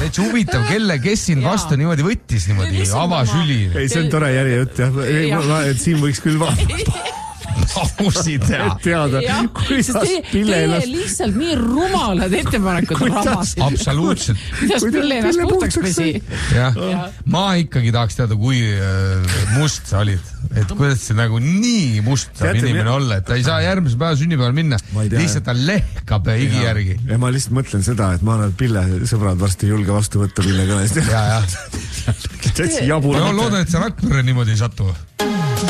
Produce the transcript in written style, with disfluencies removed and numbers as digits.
täitsa huvitav, kes siin vastu niimoodi võttis niimoodi, avasüli. Ei, see on tore järjejutt, jah. Siin võiks küll teada, kuidas Pille ennast... Teie lihtsalt nii rumalad ettepanekud ramasid. Absoluutselt. Kuidas Pille ennast puhtaks pesi? Ma ikkagi tahaks teada, kui must sa olid. Et kuidas see nagu nii must saab inimene olla, et ta ei saa järgmise päeva sünnipäeval minna. Lihtsalt ta lehkab higi järgi. Ja ma lihtsalt mõtlen seda, et ma olen Pille sõbrad varsti julge vastu võtta Pille kõnest. Ja. Täitsi jabur. Ma loodan, et see Rakvere niimoodi ei satu.